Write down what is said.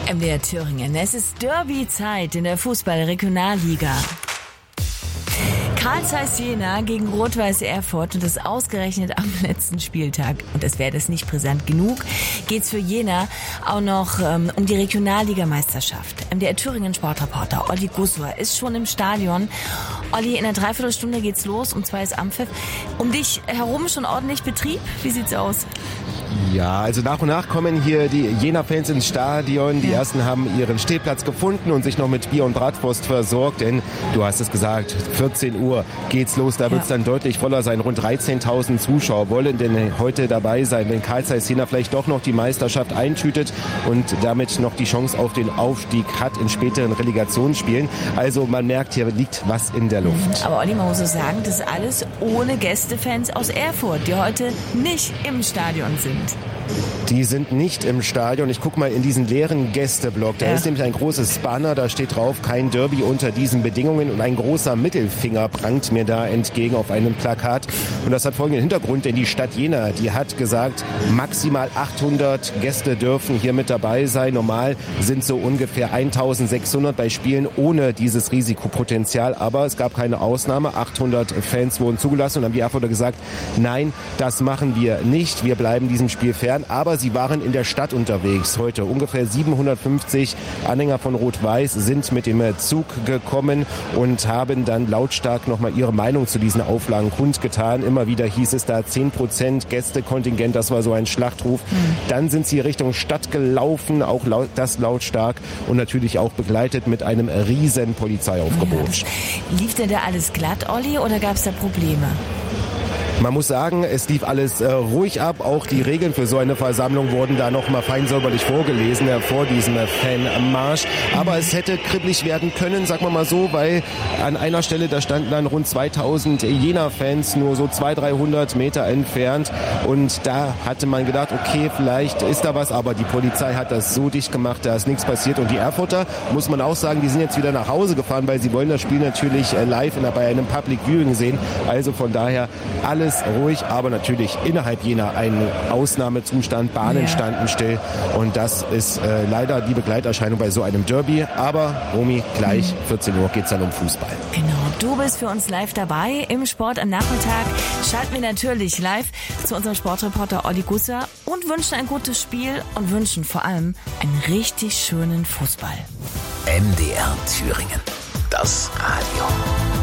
MDR Thüringen. Es ist Derby-Zeit in der Fußball-Regionalliga. Carl Zeiss Jena gegen Rot-Weiß Erfurt und das ausgerechnet am letzten Spieltag. Und es wäre das nicht brisant genug, geht's für Jena auch noch um die Regionalligameisterschaft. MDR Thüringen Sportreporter Olli Gussuhr ist schon im Stadion. Olli, in einer Dreiviertelstunde geht's los, um 2 ist Anpfiff. Um dich herum schon ordentlich Betrieb? Wie sieht's aus? Ja, also nach und nach kommen hier die Jena-Fans ins Stadion. Die ersten haben ihren Stehplatz gefunden und sich noch mit Bier und Bratwurst versorgt. Denn, du hast es gesagt, 14 Uhr geht's los. Da wird's dann deutlich voller sein. Rund 13.000 Zuschauer wollen denn heute dabei sein, wenn Carl Zeiss Jena vielleicht doch noch die Meisterschaft eintütet und damit noch die Chance auf den Aufstieg hat in späteren Relegationsspielen. Also man merkt, hier liegt was in der Luft. Aber Olli, man muss so sagen, das ist alles ohne Gästefans aus Erfurt, die heute nicht im Stadion sind. Die sind nicht im Stadion. Ich gucke mal in diesen leeren Gästeblock. Da ist nämlich ein großes Banner, da steht drauf, kein Derby unter diesen Bedingungen. Und ein großer Mittelfinger prangt mir da entgegen auf einem Plakat. Und das hat folgenden Hintergrund, denn die Stadt Jena, die hat gesagt, maximal 800 Gäste dürfen hier mit dabei sein. Normal sind so ungefähr 1600 bei Spielen ohne dieses Risikopotenzial. Aber es gab keine Ausnahme. 800 Fans wurden zugelassen und haben die Erfurter gesagt, nein, das machen wir nicht. Wir bleiben diesem Spiel fern. Aber sie waren in der Stadt unterwegs heute. Ungefähr 750 Anhänger von Rot-Weiß sind mit dem Zug gekommen und haben dann lautstark nochmal ihre Meinung zu diesen Auflagen kundgetan. Immer wieder hieß es da 10% Gästekontingent, das war so ein Schlachtruf. Dann sind sie Richtung Stadt gelaufen, auch das lautstark und natürlich auch begleitet mit einem riesen Polizeiaufgebot. Ja. Lief denn da alles glatt, Olli, oder gab es da Probleme? Man muss sagen, es lief alles ruhig ab. Auch die Regeln für so eine Versammlung wurden da noch mal fein säuberlich vorgelesen vor diesem Fanmarsch. Aber es hätte kribbelig werden können, sagen wir mal so, weil an einer Stelle, da standen dann rund 2000 Jena-Fans nur so 200-300 Meter entfernt. Und da hatte man gedacht, okay, vielleicht ist da was. Aber die Polizei hat das so dicht gemacht, da ist nichts passiert. Und die Erfurter, muss man auch sagen, die sind jetzt wieder nach Hause gefahren, weil sie wollen das Spiel natürlich live bei einem Public Viewing sehen. Also von daher alles ruhig, aber natürlich innerhalb Jena ein Ausnahmezustand. Bahnen standen still und das ist leider die Begleiterscheinung bei so einem Derby. Aber Romy, gleich 14 Uhr geht's dann um Fußball. Genau, du bist für uns live dabei im Sport am Nachmittag. Schalten wir natürlich live zu unserem Sportreporter Olli Gussuhr und wünschen ein gutes Spiel und wünschen vor allem einen richtig schönen Fußball. MDR Thüringen, das Radio.